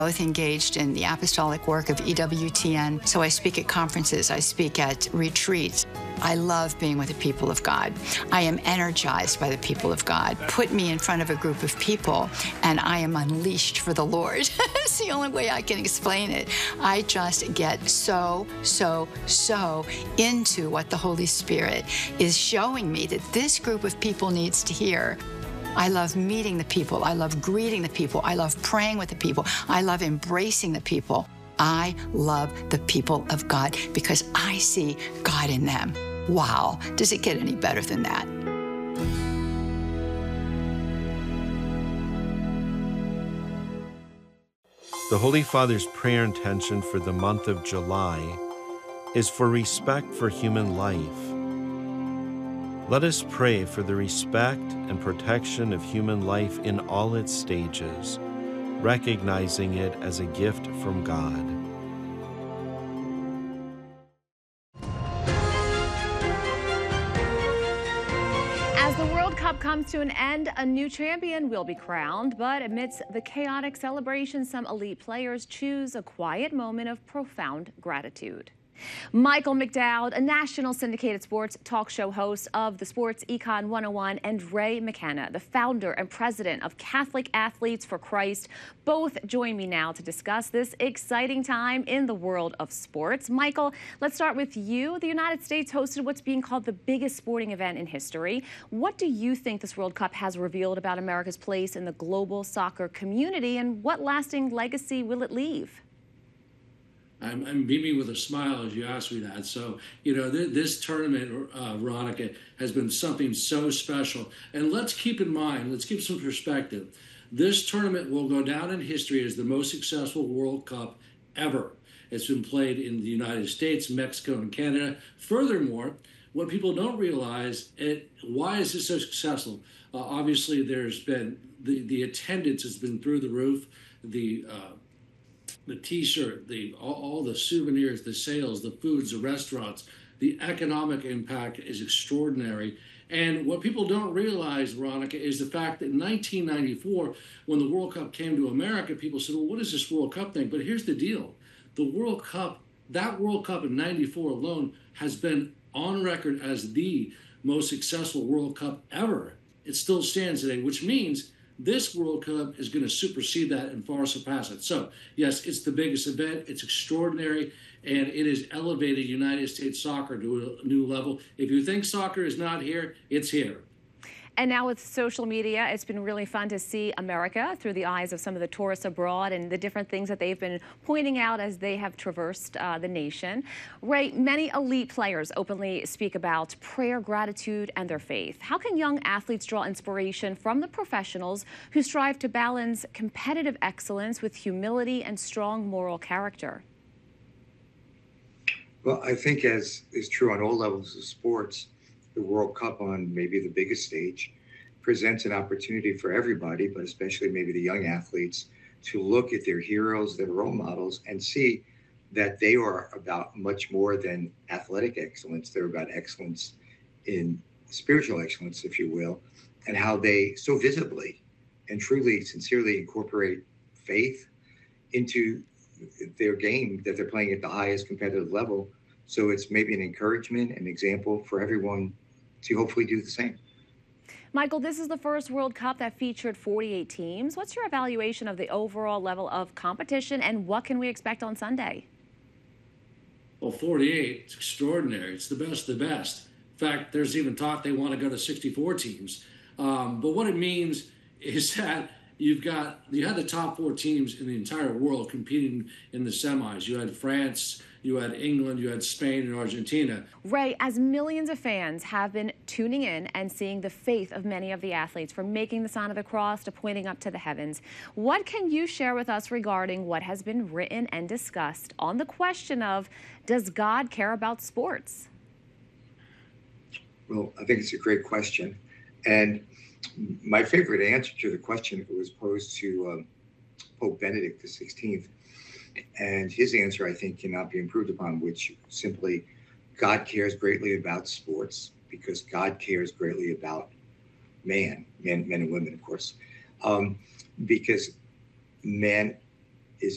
Both engaged in the apostolic work of EWTN. So I speak at conferences, I speak at retreats. I love being with the people of God. I am energized by the people of God. Put me in front of a group of people and I am unleashed for the Lord. It's the only way I can explain it. I just get so into what the Holy Spirit is showing me that this group of people needs to hear. I love meeting the people. I love greeting the people. I love praying with the people. I love embracing the people. I love the people of God because I see God in them. Wow, does it get any better than that? The Holy Father's prayer intention for the month of July is for respect for human life. Let us pray for the respect and protection of human life in all its stages, recognizing it as a gift from God. As the World Cup comes to an end, a new champion will be crowned, but amidst the chaotic celebration, some elite players choose a quiet moment of profound gratitude. Michael McDowd, a national syndicated sports talk show host of the Sports Econ 101, and Ray McKenna, the founder and president of Catholic Athletes for Christ, both join me now to discuss this exciting time in the world of sports. Michael, let's start with you. The United States hosted what's being called the biggest sporting event in history. What do you think this World Cup has revealed about America's place in the global soccer community, and what lasting legacy will it leave? I'm beaming with a smile as you ask me that. So, you know, this tournament, Veronica, has been something so special. And let's keep in mind, let's keep some perspective. This tournament will go down in history as the most successful World Cup ever. It's been played in the United States, Mexico, and Canada. Furthermore, what people don't realize, why is this so successful? Obviously, there's been, the attendance has been through the roof. The T-shirt, all the souvenirs, the sales, the foods, the restaurants, the economic impact is extraordinary. And what people don't realize, Veronica, is the fact that in 1994, when the World Cup came to America, people said, well, what is this World Cup thing? But here's the deal. The World Cup, that World Cup in 94 alone has been on record as the most successful World Cup ever. It still stands today, which means this World Cup is going to supersede that and far surpass it. So, yes, it's the biggest event. It's extraordinary, and it has elevated United States soccer to a new level. If you think soccer is not here, it's here. And now with social media, it's been really fun to see America through the eyes of some of the tourists abroad and the different things that they've been pointing out as they have traversed the nation. Ray, many elite players openly speak about prayer, gratitude, and their faith. How can young athletes draw inspiration from the professionals who strive to balance competitive excellence with humility and strong moral character? Well, I think, as is true on all levels of sports, the World Cup, on maybe the biggest stage, presents an opportunity for everybody, but especially maybe the young athletes, to look at their heroes, their role models, and see that they are about much more than athletic excellence. They're about excellence in spiritual excellence, if you will, and how they so visibly and truly, sincerely incorporate faith into their game, that they're playing at the highest competitive level. So it's maybe an encouragement, an example for everyone to hopefully do the same. Michael, this is the first World Cup that featured 48 teams. What's your evaluation of the overall level of competition, and what can we expect on Sunday? Well, 48, it's extraordinary. It's the best of the best. In fact, there's even talk they want to go to 64 teams. But what it means is that you had the top 4 teams in the entire world competing in the semis. You had France, you had England, you had Spain, and Argentina. Ray, as millions of fans have been tuning in and seeing the faith of many of the athletes, from making the sign of the cross to pointing up to the heavens, what can you share with us regarding what has been written and discussed on the question of, does God care about sports? Well, I think it's a great question. And my favorite answer to the question was posed to Pope Benedict XVI. And his answer, I think, cannot be improved upon, which simply, God cares greatly about sports because God cares greatly about men and women, of course, because man